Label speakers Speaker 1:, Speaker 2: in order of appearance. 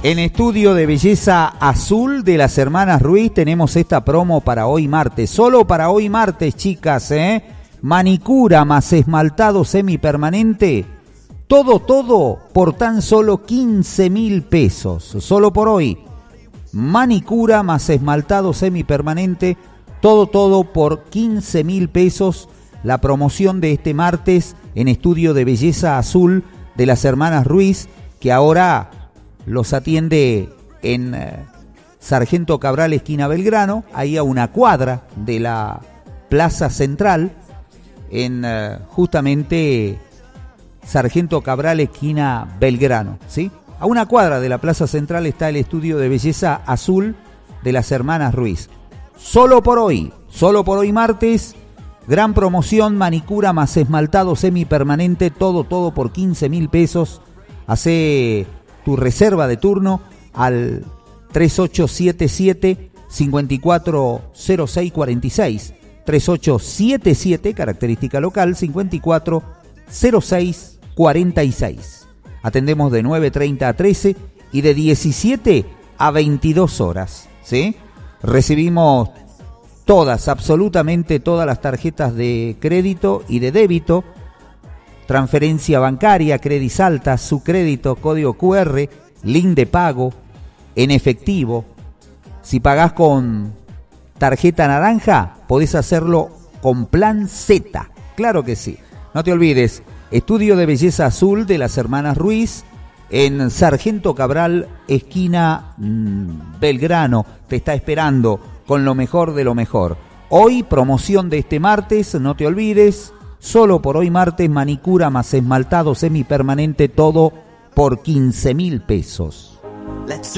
Speaker 1: En Estudio de Belleza Azul de las Hermanas Ruiz tenemos esta promo para hoy martes. Solo para hoy martes, chicas, manicura más esmaltado semipermanente. Todo por tan solo 15.000 pesos. Solo por hoy. Manicura más esmaltado semipermanente. Todo por 15.000 pesos. La promoción de este martes en Estudio de Belleza Azul de las Hermanas Ruiz, que ahora los atiende en Sargento Cabral, esquina Belgrano, ahí a una cuadra de la Plaza Central, en justamente Sargento Cabral, esquina Belgrano, ¿sí? A una cuadra de la Plaza Central está el Estudio de Belleza Azul de las Hermanas Ruiz. Solo por hoy martes, gran promoción, manicura más esmaltado semipermanente, todo por 15.000 pesos. Hace tu reserva de turno al 3877-540646. 3877, característica local, 540646. Atendemos de 9:30 a 13 y de 17 a 22 horas, ¿sí? Recibimos absolutamente todas las tarjetas de crédito y de débito, transferencia bancaria, Credisalta, su crédito, código QR, link de pago, en efectivo. Si pagás con tarjeta naranja, podés hacerlo con plan Z. Claro que sí. No te olvides, Estudio de Belleza Azul de las Hermanas Ruiz, en Sargento Cabral, esquina Belgrano. Te está esperando con lo mejor de lo mejor. Hoy, promoción de este martes, no te olvides. Solo por hoy martes, manicura más esmaltado semipermanente, todo por 15.000 pesos.